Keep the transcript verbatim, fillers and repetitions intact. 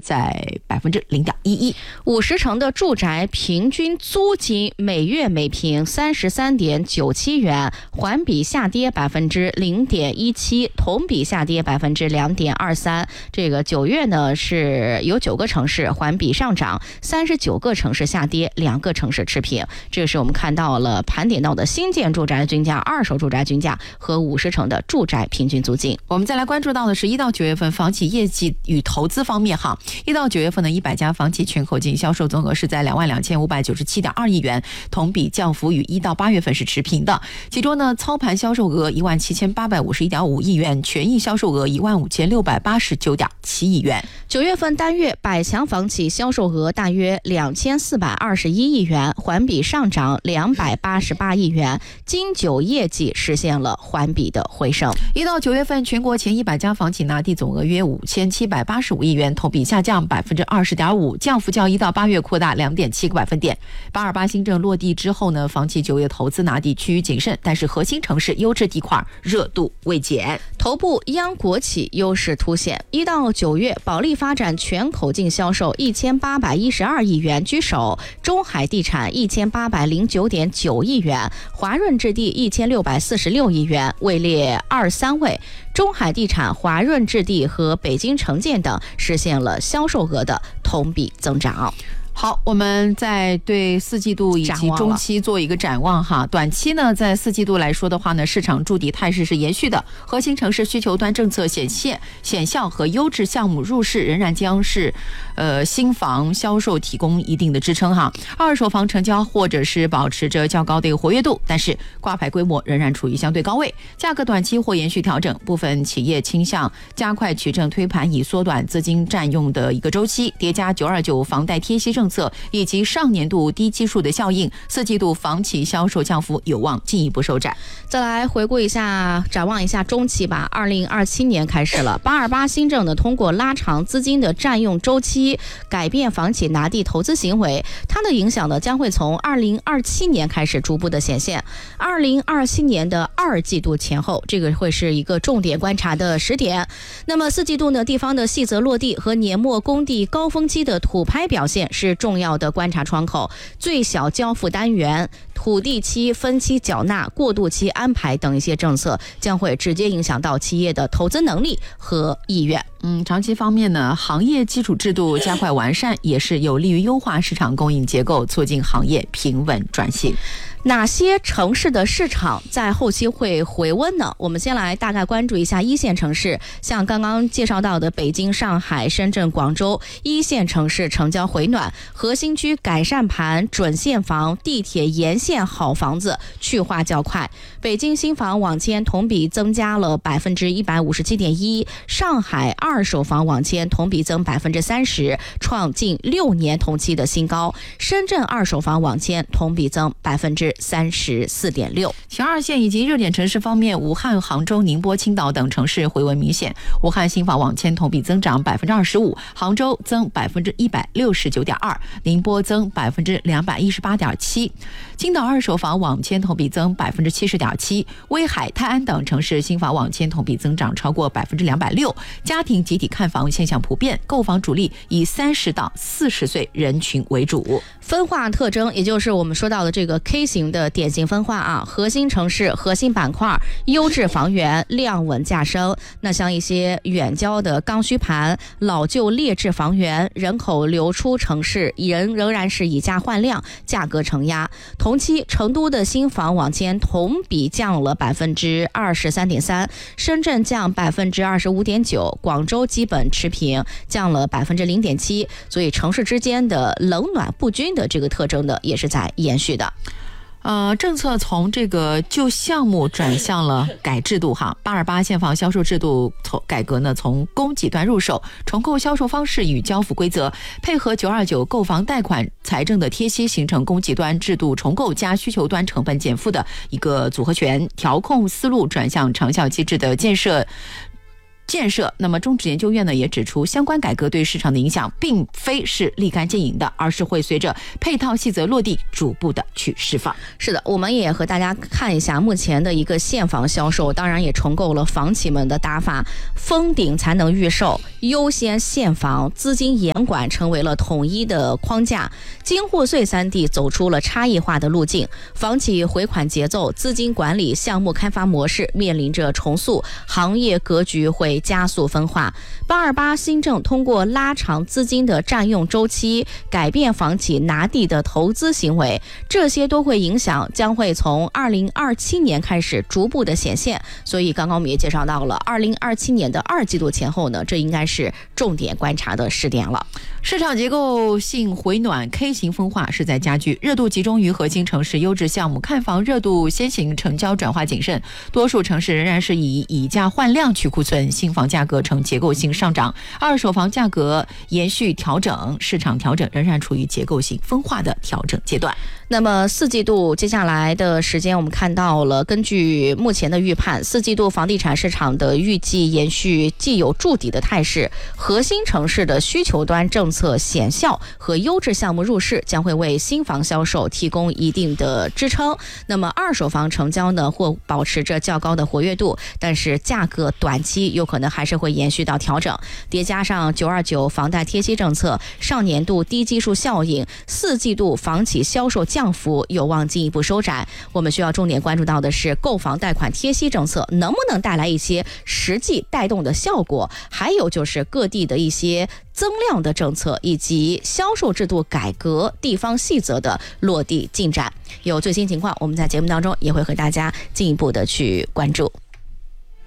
在百分之零点一一。 五十城的住宅平均租金每月每平三十三点九七元，环比下跌百分之零点一七，同比下跌百分之两点二三。这个九月呢是有九个城市环比上涨，三十九个城市下跌，两个城市持平。这是我们看到了盘点到的新建住宅均价、二手住宅均价和五十城的住宅平均租金。 我们再来关注到的是一到九月份房企业绩与投资方面哈。一到九月份的一百家房企全口径销售总额是在两万两千五百九十七点二亿元，同比降幅与一到八月份是持平的。其中呢，操盘销售额一万七千八百五十一点五亿元，权益销售额一万五千六百八十九点七亿元。 九月份单月百强房企销售额大约两千四百二十一亿元，环比上涨两百八十八亿元，金九业绩实现了环比的回升。 一到九月份，全国前一百家房企拿地总额约五千七百八十五亿元，同比下降百分之二十点五，降幅较一到八月扩大两点七个百分点。八二八新政落地之后呢，房企九月投资拿地趋于谨慎，但是核心城市优质地块热度未减， 头部央国企优势凸显。一到九月，保利发展全口径销售一千八百一十二亿元居首，中海地产一千八百零九点九亿元，华润置地一千六百四十六亿元，位列二三位。中海地产、华润置地和北京城建等实现了销售额的同比增长。 好，我们在对四季度以及中期做一个展望哈。短期呢，在四季度来说的话呢，市场筑底态势是延续的，核心城市需求端政策显现显效和优质项目入市仍然将是呃新房销售提供一定的支撑哈。二手房成交或者是保持着较高的一个活跃度，但是挂牌规模仍然处于相对高位，价格短期或延续调整，部分企业倾向加快取证推盘，以缩短资金占用的一个周期，叠加九二九房贷贴息政策以及上年度低基数的效应，四季度房企销售降幅有望进一步收窄。 再来回顾一下，展望一下中期吧。二零二七年开始了，八二八新政呢，通过拉长资金的占用周期，改变房企拿地投资行为，它的影响呢将会从二零二七年开始逐步的显现。二零二七年的二季度前后，这个会是一个重点观察的时点。那么四季度呢，地方的细则落地和年末工地高峰期的土拍表现是重要的观察窗口，最小交付单元、土地期分期缴纳、过渡期安排等一些政策，将会直接影响到企业的投资能力和意愿。 嗯，长期方面呢，行业基础制度加快完善，也是有利于优化市场供应结构，促进行业平稳转型。 哪些城市的市场在后期会回温呢？我们先来大概关注一下一线城市，像刚刚介绍到的北京、上海、深圳、广州一线城市成交回暖，核心区改善盘、准线房、地铁沿线好房子去化较快。北京新房网签同比增加了百分之一百五十七点一，上海二手房网签同比增百分之三十，创近六年同期的新高。深圳二手房网签同比增百分之三十四点六。 前二线以及热点城市方面，武汉、杭州、宁波、青岛等城市回温明显。武汉新房网签同比增长百分之二十五，杭州增百分之一百六十九点二，宁波增百分之两百一十八点七。青岛二手房网签同比增百分之七十点七，威海、泰安等城市新房网签同比增长超过百分之两百六。家庭集体看房现象普遍，购房主力以三十到四十岁人群为主。 分化特征，也就是我们说到的这个 K 型的典型分化啊，核心城市、核心板块、优质房源、量稳价升。那像一些远郊的刚需盘、老旧劣质房源、人口流出城市，仍仍然是以价换量，价格承压。同期，成都的新房网签同比降了百分之二十三点三，深圳降百分之二十五点九，广州基本持平，降了百分之零点七。所以城市之间的冷暖不均的这个特征呢，也是在延续的。 呃，政策从这个旧项目转向了改制度哈。八二八现房销售制度从改革呢，从供给端入手，重构销售方式与交付规则，配合九二九购房贷款财政的贴息，形成供给端制度重构加需求端成本减负的一个组合拳，调控思路转向长效机制的建设。 建设。那么中指研究院呢也指出，相关改革对市场的影响并非是立竿见影的，而是会随着配套细则落地逐步的去释放。 是的，我们也和大家看一下目前的一个现房销售，当然也重构了房企们的打法，封顶才能预售，优先现房，资金严管成为了统一的框架，京沪穗三地走出了差异化的路径，房企回款节奏、资金管理、项目开发模式面临着重塑，行业格局会加速分化。八二八新政通过拉长资金的占用周期，改变房企拿地的投资行为，这些都会影响，将会从二零二七年开始逐步的显现。所以刚刚我们也介绍到了二零二七年的二季度前后呢，这应该是重点观察的时点了。 市场结构性回暖 K 型分化是在加剧，热度集中于核心城市优质项目，看房热度先行，成交转化谨慎，多数城市仍然是以以价换量去库存，新房价格呈结构性上涨，二手房价格延续调整，市场调整仍然处于结构性分化的调整阶段。 那么四季度接下来的时间，我们看到了，根据目前的预判，四季度房地产市场的预计延续既有筑底的态势，核心城市的需求端政策显效和优质项目入市，将会为新房销售提供一定的支撑。那么二手房成交呢，或保持着较高的活跃度，但是价格短期有可能还是会延续到调整，叠加上九二九房贷贴息政策、上年度低基数效应，四季度房企销售降幅有望进一步收窄。我们需要重点关注到的是，购房贷款贴息政策能不能带来一些实际带动的效果，还有就是各地的一些增量的政策以及销售制度改革地方细则的落地进展。有最新情况，我们在节目当中也会和大家进一步的去关注。